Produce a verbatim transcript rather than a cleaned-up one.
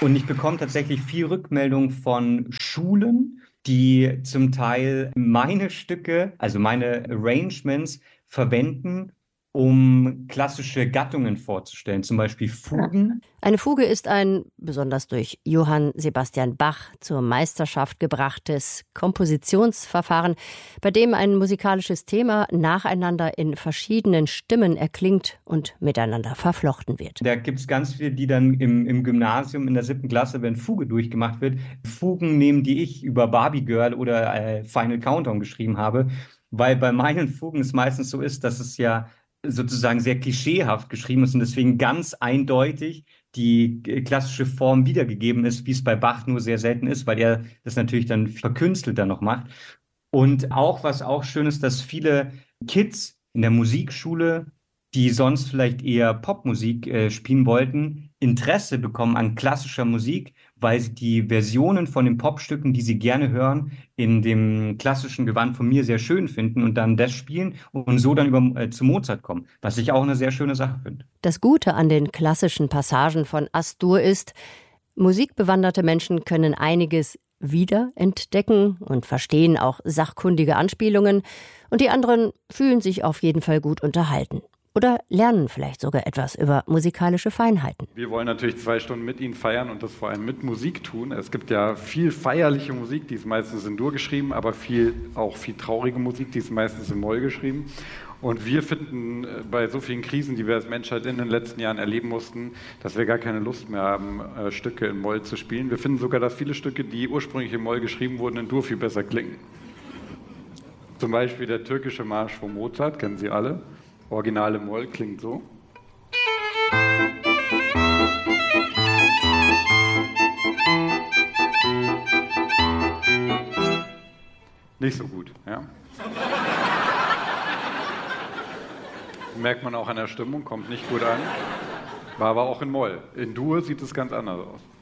Und ich bekomme tatsächlich viel Rückmeldung von Schulen, die zum Teil meine Stücke, also meine Arrangements verwenden, um klassische Gattungen vorzustellen, zum Beispiel Fugen. Eine Fuge ist ein, besonders durch Johann Sebastian Bach zur Meisterschaft gebrachtes Kompositionsverfahren, bei dem ein musikalisches Thema nacheinander in verschiedenen Stimmen erklingt und miteinander verflochten wird. Da gibt es ganz viele, die dann im, im Gymnasium in der siebten Klasse, wenn Fuge durchgemacht wird, Fugen nehmen, die ich über Barbie Girl oder äh, Final Countdown geschrieben habe, weil bei meinen Fugen es meistens so ist, dass es ja sozusagen sehr klischeehaft geschrieben ist und deswegen ganz eindeutig die klassische Form wiedergegeben ist, wie es bei Bach nur sehr selten ist, weil er das natürlich dann verkünstelter noch macht. Und auch, was auch schön ist, dass viele Kids in der Musikschule, die sonst vielleicht eher Popmusik äh, spielen wollten, Interesse bekommen an klassischer Musik, weil sie die Versionen von den Popstücken, die sie gerne hören, in dem klassischen Gewand von mir sehr schön finden und dann das spielen und so dann über, äh, zu Mozart kommen, was ich auch eine sehr schöne Sache finde. Das Gute an den klassischen Passagen von As-Dur ist, musikbewanderte Menschen können einiges wiederentdecken und verstehen auch sachkundige Anspielungen und die anderen fühlen sich auf jeden Fall gut unterhalten. Oder lernen vielleicht sogar etwas über musikalische Feinheiten. Wir wollen natürlich zwei Stunden mit Ihnen feiern und das vor allem mit Musik tun. Es gibt ja viel feierliche Musik, die ist meistens in Dur geschrieben, aber viel, auch viel traurige Musik, die ist meistens in Moll geschrieben. Und wir finden bei so vielen Krisen, die wir als Menschheit in den letzten Jahren erleben mussten, dass wir gar keine Lust mehr haben, Stücke in Moll zu spielen. Wir finden sogar, dass viele Stücke, die ursprünglich in Moll geschrieben wurden, in Dur viel besser klingen. Zum Beispiel der türkische Marsch von Mozart, kennen Sie alle. Originale Moll klingt so. Nicht so gut, ja. Merkt man auch an der Stimmung, kommt nicht gut an. War aber auch in Moll. In Dur sieht es ganz anders aus.